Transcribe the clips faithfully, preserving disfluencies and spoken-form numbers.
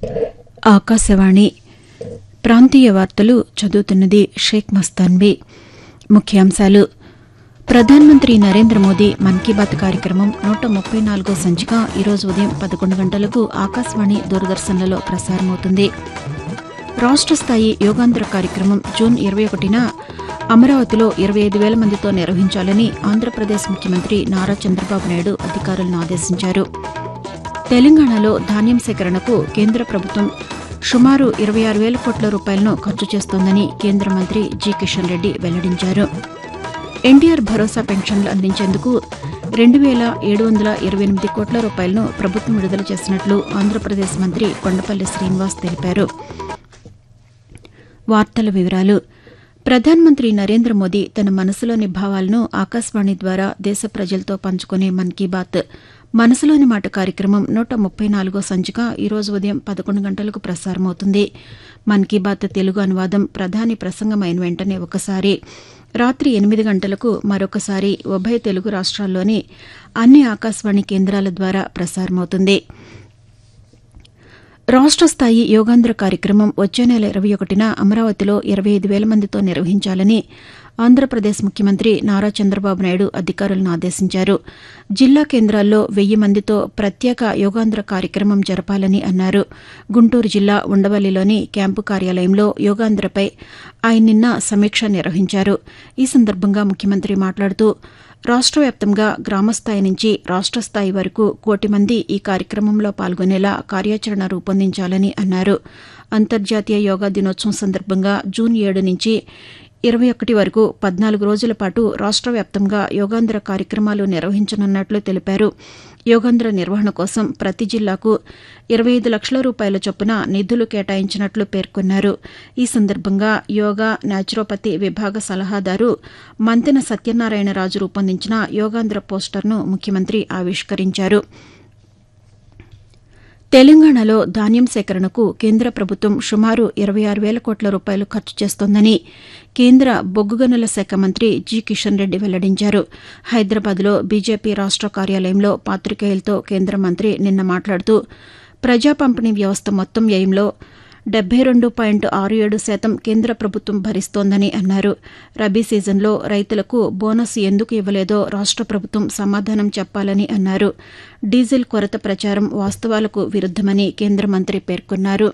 ఆకాశవాణి ప్రాంతీయ వార్తలు చదువుతున్నది షేక్ మస్తాన్వి. ముఖ్యాంశాలు. ప్రధానమంత్రి నరేంద్ర మోదీ మన్ కీ బాత్ కార్యక్రమం నూట ముప్పై నాలుగో సంచిక ఈరోజు ఉదయం పదకొండు గంటలకు ఆకాశవాణి దూరదర్శన్లలో ప్రసారమవుతుంది. రాష్ట స్థాయి యోగాంధ్ర కార్యక్రమం జూన్ ఇరవై ఒకటిన అమరావతిలో ఇరవై ఐదు వేల మందితో నిర్వహించాలని ఆంధ్రప్రదేశ్ ముఖ్యమంత్రి నారా చంద్రబాబు నాయుడు అధికారులను ఆదేశించారు. తెలంగాణలో ధాన్యం సేకరణకు కేంద్ర ప్రభుత్వం సుమారు ఇరవై ఆరు వేల కోట్ల రూపాయలను ఖర్చు చేస్తోందని కేంద్ర మంత్రి జి కిషన్ రెడ్డి వెల్లడించారు. ఎన్టీఆర్ భరోసా పెన్షన్లు అందించేందుకు రెండు వేల ఏడు వందల ఇరవై ఎనిమిది కోట్ల రూపాయలను ప్రభుత్వం విడుదల చేసినట్లు ఆంధ్రప్రదేశ్ మంత్రి కొండపల్లి శ్రీనివాస్ తెలిపారు. వార్తల వివరాలు. ప్రధానమంత్రి నరేంద్ర మోదీ తన మనసులోని భావాలను ఆకాశవాణి ద్వారా దేశ ప్రజలతో పంచుకునే మన్ కీ బాత్ మనసులోని మాట కార్యక్రమం నూట ముప్పై నాలుగో సంచిక ఈరోజు ఉదయం పదకొండు గంటలకు ప్రసారమవుతుంది. మన్ కీ బాత్ తెలుగు అనువాదం ప్రధాని ప్రసంగమైన వెంటనే ఒకసారి, రాత్రి ఎనిమిది గంటలకు మరొకసారి ఉభయ తెలుగు రాష్ట్రాల్లోని అన్ని ఆకాశవాణి కేంద్రాల ద్వారా ప్రసారమవుతుంది. రాష్ట స్థాయి యోగాంధ్ర కార్యక్రమం వచ్చే నెల ఇరవై ఒకటిన అమరావతిలో ఇరవై ఐదు వేల మందితో నిర్వహించాలని ఆంధ్రప్రదేశ్ ముఖ్యమంత్రి నారా చంద్రబాబు నాయుడు అధికారులను ఆదేశించారు. జిల్లా కేంద్రాల్లో వెయ్యి మందితో ప్రత్యేక యోగాంధ్ర కార్యక్రమం జరపాలని అన్నారు. గుంటూరు జిల్లా ఉండవల్లిలోని క్యాంపు కార్యాలయంలో యోగాంధ్రపై ఆయన నిన్న సమీక్ష నిర్వహించారు. ఈ సందర్భంగా ముఖ్యమంత్రి మాట్లాడుతూ రాష్ట వ్యాప్తంగా గ్రామస్థాయి నుంచి రాష్ట స్థాయి వరకు కోటి మంది ఈ కార్యక్రమంలో పాల్గొనేలా కార్యాచరణ రూపొందించాలని అన్నారు. అంతర్జాతీయ యోగా దినోత్సవం సందర్భంగా జూన్ ఏడు నుంచి ఇరవై ఒకటి వరకు పద్నాలుగు రోజుల పాటు రాష్ట వ్యాప్తంగా యోగాంధ్ర కార్యక్రమాలు నిర్వహించనున్నట్లు తెలిపారు. యోగాంధ్ర నిర్వహణ కోసం ప్రతి జిల్లాకు ఇరవై ఐదు లక్షల రూపాయల చొప్పున నిధులు కేటాయించినట్లు పేర్కొన్నారు. ఈ సందర్భంగా యోగా న్యాచురోపతి విభాగ సలహాదారు మంతెన సత్యనారాయణరాజు రూపొందించిన యోగాంధ్ర పోస్టర్ను ముఖ్యమంత్రి ఆవిష్కరించారు. తెలంగాణలో ధాన్యం సేకరణకు కేంద్ర ప్రభుత్వం సుమారు ఇరవై ఆరు వేల కోట్ల రూపాయలు ఖర్చు చేస్తోందని కేంద్ర బొగ్గు గనుల శాఖ మంత్రి జి కిషన్ రెడ్డి వెల్లడించారు. హైదరాబాద్లో బీజేపీ రాష్ట కార్యాలయంలో పాతికేయులతో కేంద్ర మంత్రి నిన్న మాట్లాడుతూ ప్రజా పంపిణీ వ్యవస్థ మొత్తం వ్యయంలో డెబ్బై రెండు పాయింట్ ఆరు ఏడు శాతం కేంద్ర ప్రభుత్వం భరిస్తోందని అన్నారు. రబీ సీజన్లో రైతులకు బోనస్ ఎందుకు ఇవ్వలేదో రాష్ట ప్రభుత్వం సమాధానం చెప్పాలని అన్నారు. డీజిల్ కొరత ప్రచారం వాస్తవాలకు విరుద్దమని కేంద్ర మంత్రి పేర్కొన్నారు.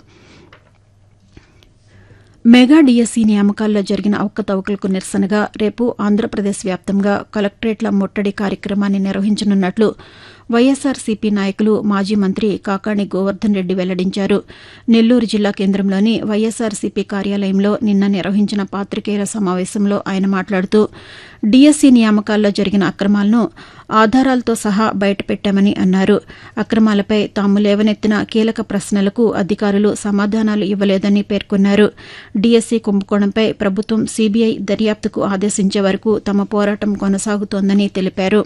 మెగా డీఎస్సీ నియామకాల్లో జరిగిన అవకతవకలకు నిరసనగా రేపు ఆంధ్రప్రదేశ్ వ్యాప్తంగా కలెక్టరేట్ల ముట్టడి కార్యక్రమాన్ని నిర్వహించనున్నట్లు వైఎస్సార్సీపీ నాయకులు మాజీ మంత్రి కాకాణి గోవర్ధన్ రెడ్డి వెల్లడించారు. నెల్లూరు జిల్లా కేంద్రంలోని వైఎస్సార్సీపీ కార్యాలయంలో నిన్న నిర్వహించిన పాతికేయుల సమావేశంలో ఆయన మాట్లాడుతూ డీఎస్సీ నియామకాల్లో జరిగిన అక్రమాలను ఆధారాలతో సహా బయటపెట్టామని అన్నారు. అక్రమాలపై తాము లేవనెత్తిన కీలక ప్రశ్నలకు అధికారులు సమాధానాలు ఇవ్వలేదని పేర్కొన్నారు. డీఎస్సీ కుంభకోణంపై ప్రభుత్వం సీబీఐ దర్యాప్తుకు ఆదేశించే వరకు తమ పోరాటం కొనసాగుతోందని తెలిపారు.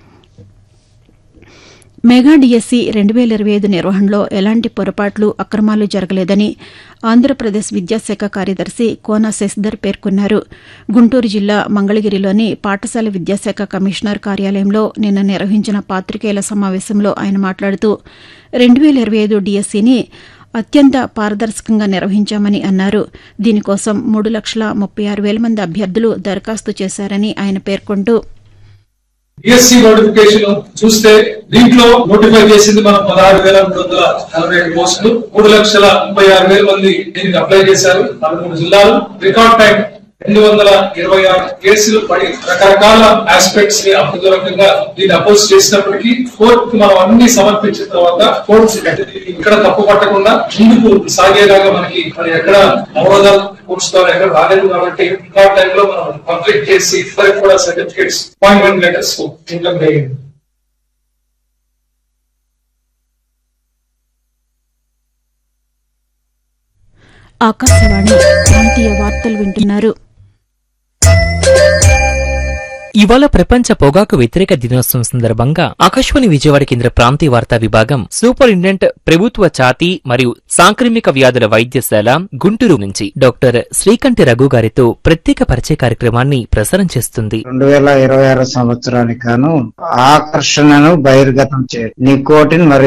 మెగా డీఎస్సీ రెండు వేల ఇరవై ఐదు నిర్వహణలో ఎలాంటి పొరపాట్లు అక్రమాలు జరగలేదని ఆంధ్రప్రదేశ్ విద్యాశాఖ కార్యదర్శి కోన శశిధర్ పేర్కొన్నారు. గుంటూరు జిల్లా మంగళగిరిలోని పాఠశాల విద్యాశాఖ కమిషనర్ కార్యాలయంలో నిన్న నిర్వహించిన పాతికేయుల సమావేశంలో ఆయన మాట్లాడుతూ రెండు వేల ఇరవై ఐదు డీఎస్సీని అత్యంత పారదర్శకంగా నిర్వహించామని అన్నారు. దీనికోసం మూడు లక్షల ముప్పై ఆరు వేల మంది అభ్యర్థులు దరఖాస్తు చేశారని ఆయన పేర్కొంటూ డిఎస్సి నోటిఫికేషన్ చూస్తే దీంట్లో నోటిఫై చేసింది మనం పదహారు వేల మూడు వందల నలభై ఏడు పోస్టులు, మూడు లక్షల ముప్పై ఆరు వేల మంది దీనికి అప్లై చేశారు. పదమూడు జిల్లాలు, రికార్డ్ టైం రెండు వందల ఇరవై ఆరు కేసులు పడి రకరకాల ఆస్పెక్ట్స్ ని అప్రదూరకంగా దీన్ని అపోజ్ చేసినప్పటికీ కోర్టుకు మనం అన్ని సమర్పించిన తర్వాత కోర్టు ఇక్కడ తప్పు పట్టకుండా ముందుకు సాగేలాగా మనకి మరి ఎక్కడ అవరోధాలు కూర్చుతారు ఎక్కడ రాలేదు కాబట్టి రికార్డ్ టైం లో మనం కంప్లీట్ చేసి ఇద్దరికి కూడా సర్టిఫికేట్స్ అపాయింట్మెంట్ లెటర్స్ ఇవ్వడం జరిగింది. ఆకాశవాణి ప్రాంతీయ వార్తలు వింటున్నారు. ఇవాళ ప్రపంచ పొగాకు వ్యతిరేక దినోత్సవం సందర్భంగా ఆకాశవాణి విజయవాడ కేంద్ర ప్రాంతీయ వార్తా విభాగం సూపరింటెండెంట్ ప్రభుత్వ ఛాతీ మరియు సాంక్రమిక వ్యాధుల వైద్యశాల గుంటూరు నుంచి డాక్టర్ శ్రీకంఠి రఘు గారితో ప్రత్యేక పరిచయ కార్యక్రమాన్ని ప్రసారం చేస్తుంది. రెండు వేల ఇరవై ఆరు సంవత్సరానికి గాను ఆకర్షణను బహిర్గతం చేయ నికోటిన్ మరియు